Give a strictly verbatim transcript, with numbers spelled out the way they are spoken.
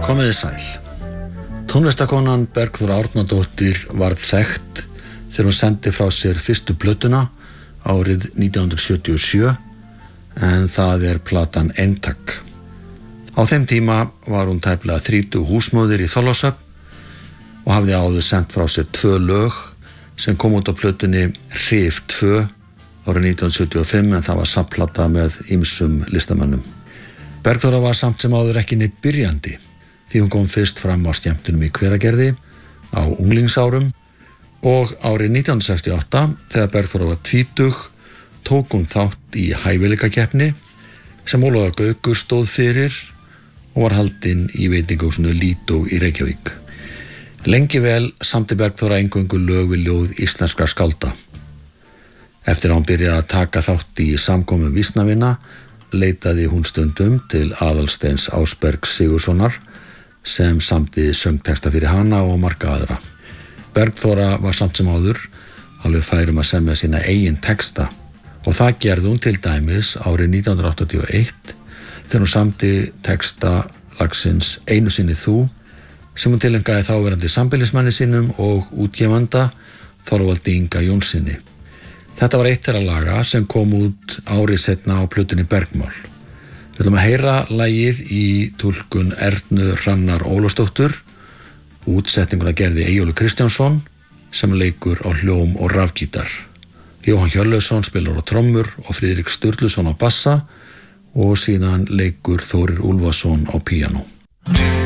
Komiði sæl. Tónlistakonan Bergþóra Árnadóttir varð þekkt þegar hún sendi frá sér fyrstu plötuna árið nítján hundruð sjötíu og sjö, en það er platan Eintak. Á þeim tíma var hún tæplega þrítug húsmóðir í Þorlákshöfn og hafði áður sent frá sér tvö lög sem kom út á plötunni Hrif tvö árið nítján hundruð sjötíu og fimm, en það var samplata með ýmsum listamönnum. Bergþóra var samt sem áður ekki neitt byrjandi, því hún kom fyrst fram á skemmtunum í Hveragerði á unglingsárum og árið nítján hundruð sextíu og átta, þegar Bergþóra var tvítug, tók hún þátt í hæfileikakeppni sem Ólafur Gaukur stóð fyrir og var haldin í veitingahúsinu Lido í Reykjavík. Lengi vel samdi Bergþóra eingöngu lög við ljóð íslenskra skálda. Eftir að hún byrjaði að taka þátt í samkomum vísnavina, leitaði hún stundum til Aðalsteins Ásbergs Sigurðssonar sem samdi söngtexta fyrir hana og marga aðra. Bergþóra var samt sem áður alveg fær um að semja sína eigin texta og það gerði hún til dæmis árið nítján hundruð áttatíu og eitt þegar hún samdi texta lagsins Einu sinni þú sem hún tileinkaði þáverandi sambýlismanni sínum og útgefanda Þorvaldi Inga Jónssyni. Þetta var eitt þeirra laga sem kom út árið seinna á plötunni Bergmál. Við ætlum að heyra lagið í túlkun Ernu Hrannar Ólafsdóttur, útsetninguna gerði Eyjólfur Kristjánsson sem leikur á hljóm og rafgítar. Jóhann Hjörleifsson spilar á trommur og Friðrik Sturluson á bassa og síðan leikur Þórir Úlfarsson á píanó.